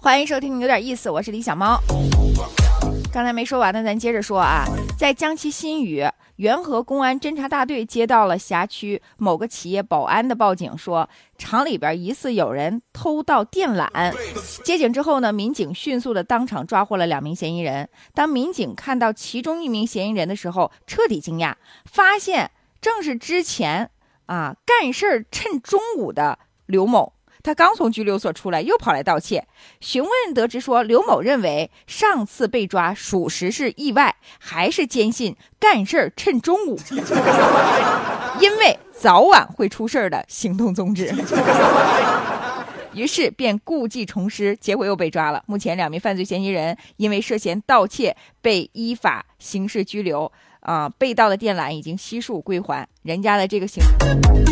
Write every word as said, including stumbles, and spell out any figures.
欢迎收听有点意思，我是李小猫。刚才没说完呢，咱接着说啊。在江西新余，元和公安侦查大队接到了辖区某个企业保安的报警，说厂里边疑似有人偷盗电缆。接警之后呢，民警迅速的当场抓获了两名嫌疑人。当民警看到其中一名嫌疑人的时候，彻底惊讶，发现正是之前啊干事儿趁中午的刘某。他刚从拘留所出来，又跑来盗窃。询问得知说，刘某认为上次被抓属实是意外，还是坚信干事儿趁中午，因为早晚会出事的行动宗旨。于是便故技重施，结果又被抓了。目前两名犯罪嫌疑人因为涉嫌盗窃被依法刑事拘留，啊、呃，被盗的电缆已经悉数归还，人家的这个行。